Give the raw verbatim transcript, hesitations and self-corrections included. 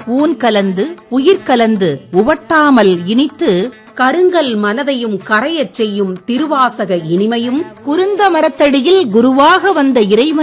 ஊன் கலந்து உயிர் கலந்து உவட்டாமல் இனித்து கருங்கல் மனதையும் கரையச் செய்யும் திருவாசக இனிமையும் குருந்த மரத்தடியில் குருவாக வந்த இறைவன்